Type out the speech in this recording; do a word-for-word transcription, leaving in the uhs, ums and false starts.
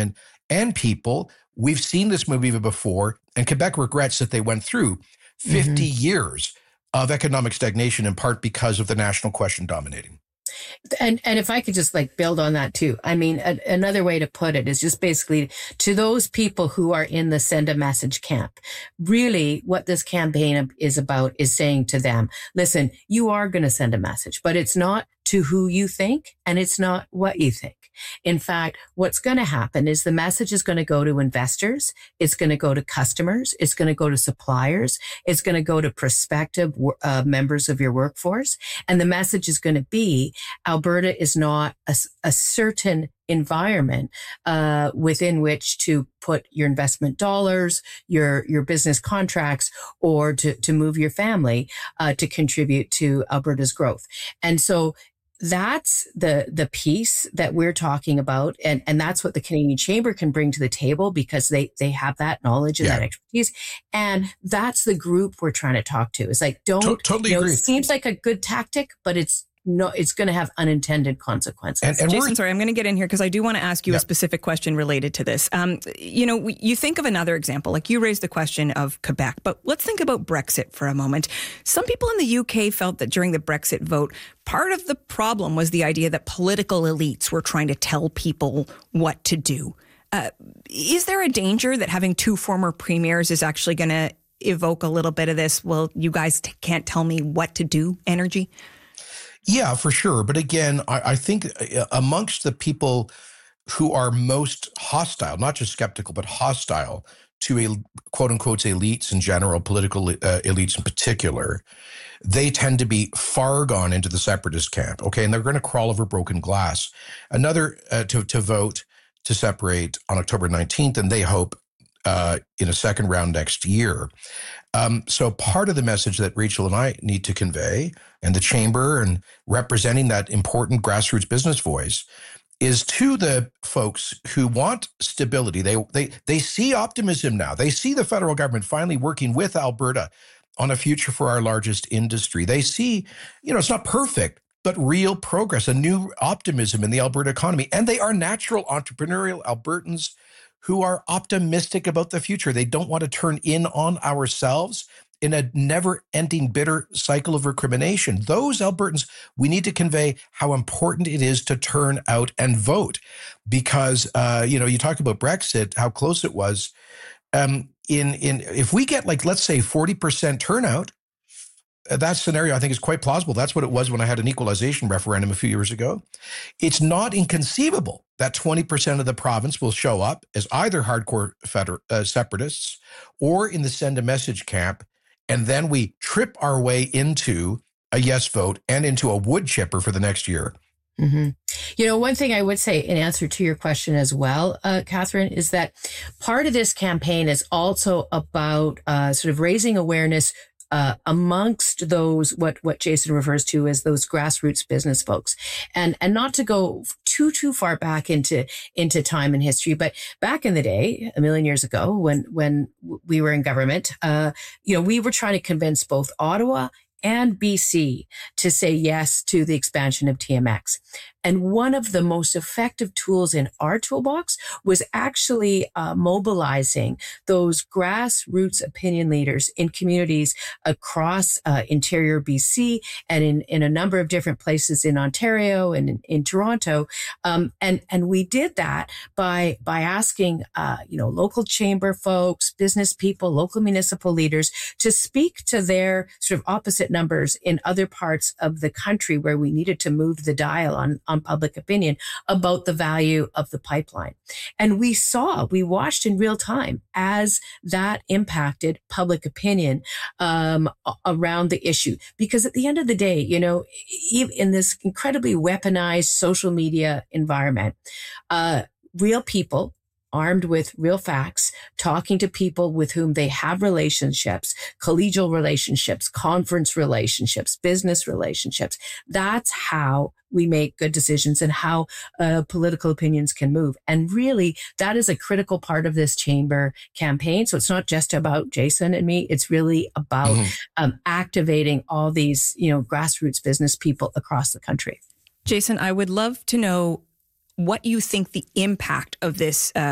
development and people. We've seen this movie before, and Quebec regrets that they went through fifty mm-hmm. years of economic stagnation, in part because of the national question dominating. And and if I could just like build on that too, I mean, a, another way to put it is just basically to those people who are in the send a message camp, really what this campaign is about is saying to them, listen, you are going to send a message, but it's not to who you think and it's not what you think. In fact, what's going to happen is the message is going to go to investors. It's going to go to customers. It's going to go to suppliers. It's going to go to prospective uh, members of your workforce. And the message is going to be Alberta is not a, a certain environment uh, within which to put your investment dollars, your your business contracts, or to, to move your family uh, to contribute to Alberta's growth. And so that's the the piece that we're talking about. And, and that's what the Canadian Chamber can bring to the table because they, they have that knowledge and yeah. that expertise. And that's the group we're trying to talk to. It's like, don't, to- totally you know, agree. It seems like a good tactic, but it's no, it's going to have unintended consequences. And, and Jason, sorry, I'm going to get in here because I do want to ask you yeah. a specific question related to this. Um, you know, we, you think of another example, like you raised the question of Quebec, but let's think about Brexit for a moment. Some people in the U K felt that during the Brexit vote, part of the problem was the idea that political elites were trying to tell people what to do. Uh, is there a danger that having two former premiers is actually going to evoke a little bit of this, well, you guys t- can't tell me what to do energy? Yeah, for sure. But again, I, I think amongst the people who are most hostile, not just skeptical, but hostile to a quote unquote elites in general, political uh, elites in particular, they tend to be far gone into the separatist camp. Okay. And they're going to crawl over broken glass. Another uh, to, to vote to separate on October nineteenth, and they hope uh, in a second round next year. Um, so part of the message that Rachel and I need to convey, and the Chamber and representing that important grassroots business voice, is to the folks who want stability. They they they see optimism now. They see the federal government finally working with Alberta on a future for our largest industry. They see, you know, it's not perfect, but real progress, a new optimism in the Alberta economy. And they are natural entrepreneurial Albertans who are optimistic about the future. They don't want to turn in on ourselves in a never-ending bitter cycle of recrimination. Those Albertans, we need to convey how important it is to turn out and vote. Because, uh, you know, you talk about Brexit, how close it was. Um, in in if we get, like, let's say forty percent turnout, that scenario I think is quite plausible. That's what it was when I had an equalization referendum a few years ago. It's not inconceivable that twenty percent of the province will show up as either hardcore feder- uh, separatists or in the send a message camp, and then we trip our way into a yes vote and into a wood chipper for the next year. Mm-hmm. You know, one thing I would say in answer to your question as well, uh, Catherine, is that part of this campaign is also about uh, sort of raising awareness Uh, amongst those, what, what Jason refers to as those grassroots business folks. And, and not to go too, too far back into, into time and history, but back in the day, a million years ago, when, when we were in government, uh, you know, we were trying to convince both Ottawa and B C to say yes to the expansion of T M X. And one of the most effective tools in our toolbox was actually uh, mobilizing those grassroots opinion leaders in communities across uh, interior B C and in, in a number of different places in Ontario and in, in Toronto. Um, and, and we did that by, by asking, uh, you know, local chamber folks, business people, local municipal leaders to speak to their sort of opposite numbers in other parts of the country where we needed to move the dial on, on public opinion about the value of the pipeline. And we saw, we watched in real time as that impacted public opinion um, around the issue. Because at the end of the day, you know, in this incredibly weaponized social media environment, uh, real people armed with real facts, talking to people with whom they have relationships, collegial relationships, conference relationships, business relationships. That's how we make good decisions and how uh, political opinions can move. And really, that is a critical part of this chamber campaign. So it's not just about Jason and me. It's really about mm-hmm. um, activating all these, you know, grassroots business people across the country. Jason, I would love to know what you think the impact of this uh,